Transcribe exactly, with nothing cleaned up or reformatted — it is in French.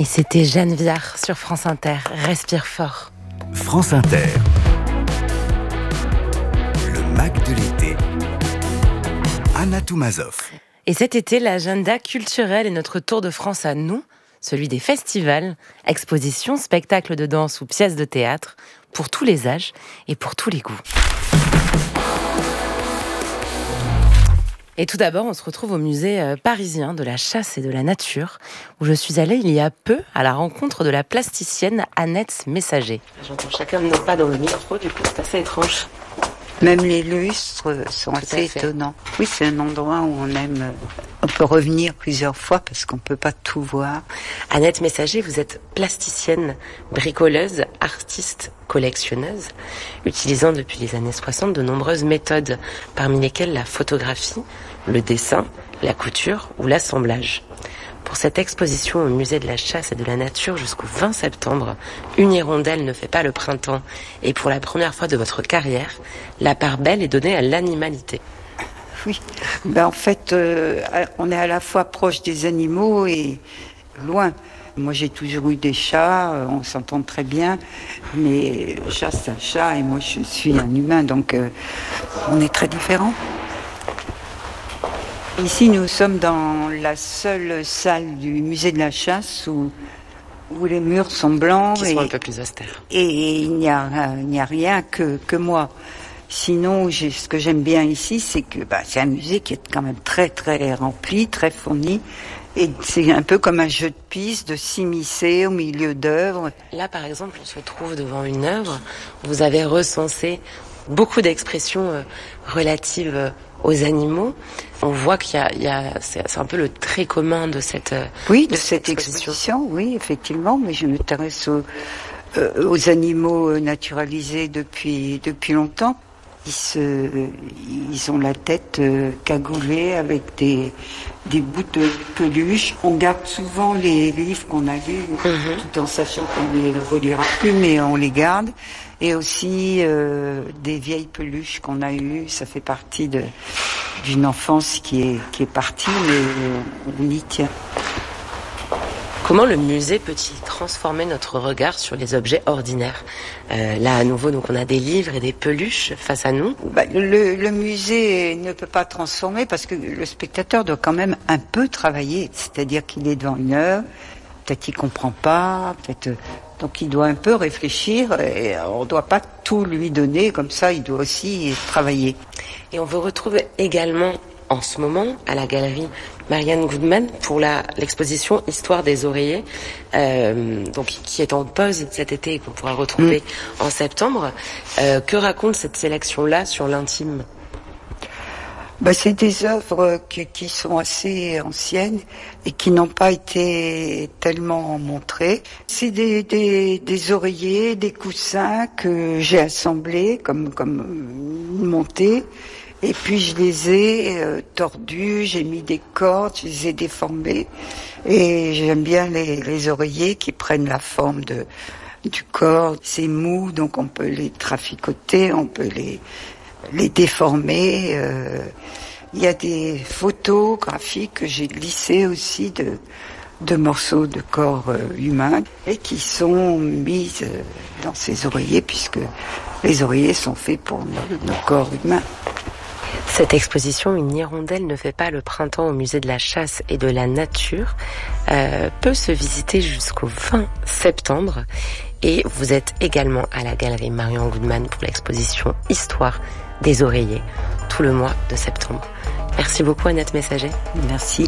c'était Jeanne Viard sur France Inter, Respire fort. France Inter, le Mac de l'été, Anna Toumazov. Et cet été, l'agenda culturel est notre tour de France à nous, celui des festivals, expositions, spectacles de danse ou pièces de théâtre, pour tous les âges et pour tous les goûts. Et tout d'abord, on se retrouve au musée parisien de la chasse et de la nature, où je suis allée il y a peu à la rencontre de la plasticienne Annette Messager. J'entends chacun de nos pas dans le micro, du coup c'est assez étrange. Même les lustres sont Tout assez étonnants. Oui, c'est un endroit où on aime, on peut revenir plusieurs fois parce qu'on peut pas tout voir. Annette Messager, vous êtes plasticienne, bricoleuse, artiste, collectionneuse, utilisant depuis les années soixante de nombreuses méthodes, parmi lesquelles la photographie, le dessin, la couture ou l'assemblage. Pour cette exposition au musée de la chasse et de la nature jusqu'au vingt septembre, une hirondelle ne fait pas le printemps. Et pour la première fois de votre carrière, la part belle est donnée à l'animalité. Oui, ben en fait, euh, on est à la fois proche des animaux et loin. Moi, j'ai toujours eu des chats, on s'entend très bien, mais le chat, c'est un chat et moi, je suis un humain, donc euh, on est très différents. Ici, nous sommes dans la seule salle du musée de la chasse où, où les murs sont blancs. Qui sont et, un peu plus austères. Et il n'y a, il n'y a rien que, que moi. Sinon, j'ai, ce que j'aime bien ici, c'est que bah, c'est un musée qui est quand même très très rempli, très fourni. Et c'est un peu comme un jeu de piste, de s'immiscer au milieu d'œuvres. Là, par exemple, on se trouve devant une œuvre. Vous avez recensé beaucoup d'expressions euh, relatives euh, aux animaux. On voit qu'il y a, il y a c'est, c'est un peu le trait commun de cette euh, oui, de, de cette exposition. exposition. Oui, effectivement. Mais je m'intéresse aux, euh, aux animaux naturalisés depuis depuis longtemps. Ils se, ils ont la tête euh, cagoulée avec des des bouts de peluche. On garde souvent les livres qu'on a lus, mm-hmm. tout en sachant qu'on ne les relira plus, mais on les garde. Et aussi euh, des vieilles peluches qu'on a eues. Ça fait partie de d'une enfance qui est qui est partie, mais on y tient. Comment le musée peut-il transformer notre regard sur les objets ordinaires ? euh, Là, à nouveau, donc, on a des livres et des peluches face à nous. Bah, le, le musée ne peut pas transformer parce que le spectateur doit quand même un peu travailler. C'est-à-dire qu'il est devant une œuvre, peut-être qu'il comprend pas, peut-être... Donc il doit un peu réfléchir et on ne doit pas tout lui donner, comme ça il doit aussi travailler. Et on vous retrouve également en ce moment à la galerie Marianne Goodman pour la, l'exposition Histoire des oreillers, euh, donc qui est en pause cet été et qu'on pourra retrouver mmh. en septembre. Euh, que raconte cette sélection-là sur l'intime ? Bah, c'est des œuvres qui, qui sont assez anciennes et qui n'ont pas été tellement montrées. C'est des, des, des oreillers, des coussins que j'ai assemblés comme, comme montés. Et puis je les ai euh, tordus, j'ai mis des cordes, je les ai déformés. Et j'aime bien les, les oreillers qui prennent la forme de, du corps. C'est mou, donc on peut les traficoter, on peut les... les déformer. Euh, il y a des photographies que j'ai glissées aussi de, de morceaux de corps euh, humains et qui sont mises euh, dans ces oreillers puisque les oreillers sont faits pour nos, nos corps humains. Cette exposition, Une hirondelle ne fait pas le printemps au musée de la chasse et de la nature, euh, peut se visiter jusqu'au vingt septembre. Et vous êtes également à la galerie Marianne Goodman pour l'exposition Histoire des oreillers, tout le mois de septembre. Merci beaucoup Annette Messager. Merci.